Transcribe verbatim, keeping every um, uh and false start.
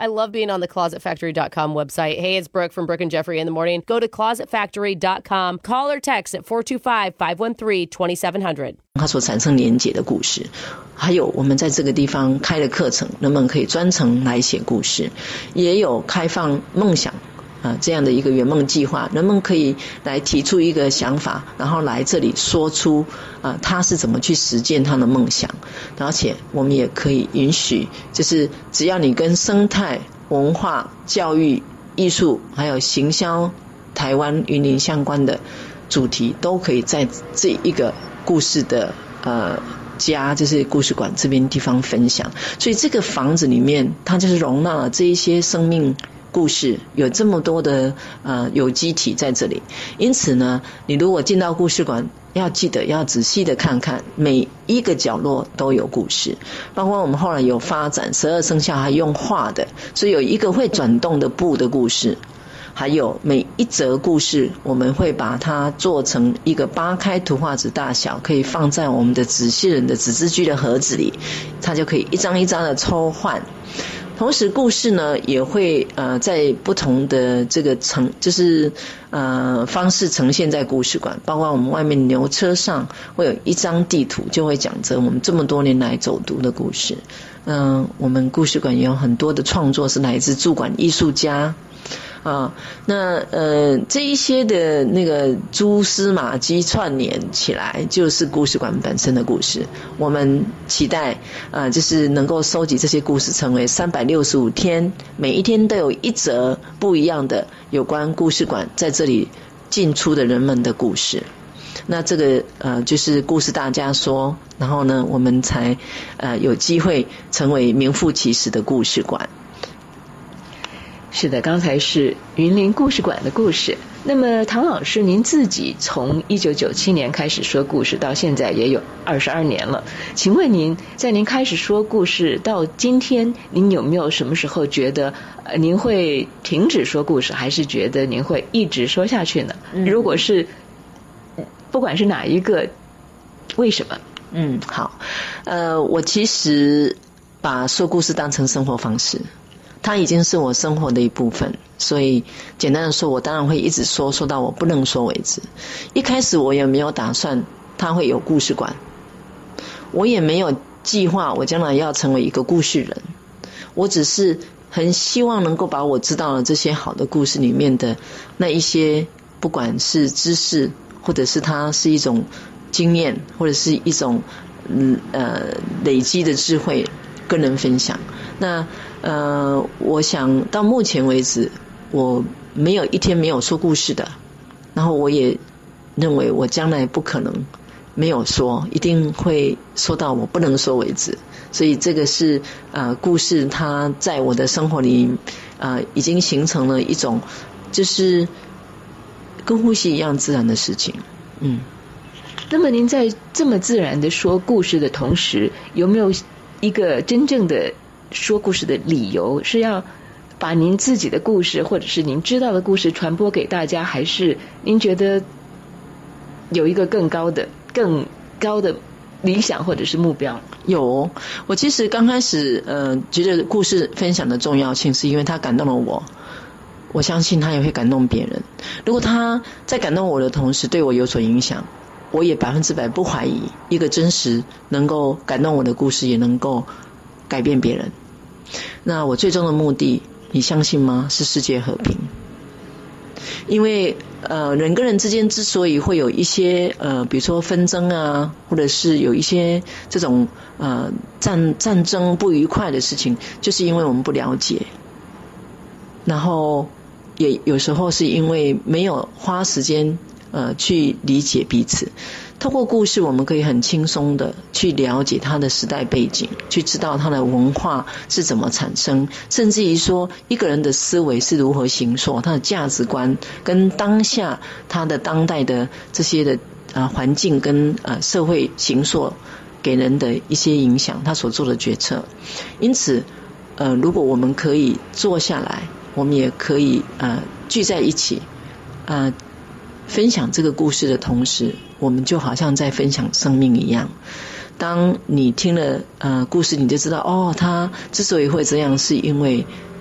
I love being on the closet factory dot com website. Hey, it's Brooke from Brooke and Jeffrey in the morning. Go to closet factory dot com. Call or text at four two five, five one three, two seven zero zero. 它所产生连结的故事，还有我们在这个地方开的课程，人们可以专程来写故事，也有开放梦想啊，这样的一个圆梦计划，人们可以来提出一个想法，然后来这里说出啊他是怎么去实践他的梦想，而且我们也可以允许，就是只要你跟生态、文化、教育、艺术还有行销台湾云林相关的主题，都可以在这一个故事的呃家，就是故事馆这边地方分享。所以这个房子里面，它就是容纳了这一些生命故事，有这么多的呃有机体在这里。因此呢，你如果进到故事馆，要记得要仔细的看看，每一个角落都有故事，包括我们后来有发展十二生肖还用画的，所以有一个会转动的布的故事，还有每一则故事我们会把它做成一个八开图画纸大小，可以放在我们的纸系人的纸字居的盒子里，它就可以一张一张的抽换。同时故事呢也会呃在不同的这个呈就是呃方式呈现在故事馆，包括我们外面牛车上会有一张地图，就会讲着我们这么多年来走读的故事。嗯、呃，我们故事馆也有很多的创作是来自驻馆艺术家啊，那呃这一些的那个蛛丝马迹串联起来，就是故事馆本身的故事。我们期待啊、呃，就是能够收集这些故事，成为三百六十五天，每一天都有一则不一样的有关故事馆在这里进出的人们的故事。那这个呃就是故事大家说，然后呢，我们才呃有机会成为名副其实的故事馆。 是的，刚才是云林故事馆的故事。那么唐老师，您自己从一九九七年开始说故事，到现在也有二十二年了。请问您在您开始说故事到今天，您有没有什么时候觉得呃您会停止说故事，还是觉得您会一直说下去呢？嗯、如果是不管是哪一个，为什么？ 嗯，好，呃，我其实把说故事当成生活方式。它已经是我生活的一部分，所以简单的说，我当然会一直说，说到我不能说为止。一开始我也没有打算它会有故事馆，我也没有计划我将来要成为一个故事人，我只是很希望能够把我知道的这些好的故事里面的那一些，不管是知识，或者是它是一种经验，或者是一种嗯呃累积的智慧，跟人分享。那呃，我想到目前为止，我没有一天没有说故事的，然后我也认为我将来不可能没有说，一定会说到我不能说为止。所以这个是呃，故事它在我的生活里呃，已经形成了一种就是跟呼吸一样自然的事情。嗯， 那么您在这么自然的说故事的同时，有没有一个真正的说故事的理由，是要把您自己的故事或者是您知道的故事传播给大家，还是您觉得有一个更高的更高的理想或者是目标？ 有，我其实刚开始呃觉得故事分享的重要性，是因为它感动了我，我相信它也会感动别人。如果它在感动我的同时对我有所影响，我也百分之百不怀疑一个真实能够感动我的故事也能够改变别人。那我最终的目的，你相信吗？是世界和平。因为呃人跟人之间之所以会有一些呃比如说纷争啊，或者是有一些这种呃战战争不愉快的事情，就是因为我们不了解，然后也有时候是因为没有花时间呃去理解彼此。透过故事，我们可以很轻松的去了解他的时代背景，去知道他的文化是怎么产生，甚至于说一个人的思维是如何形塑，他的价值观跟当下他的当代的这些的呃环境跟呃社会形塑给人的一些影响，他所做的决策。因此呃如果我们可以坐下来，我们也可以呃聚在一起呃分享这个故事的同时，我们就好像在分享生命一样。当你听了呃故事，你就知道哦，他之所以会这样，是因为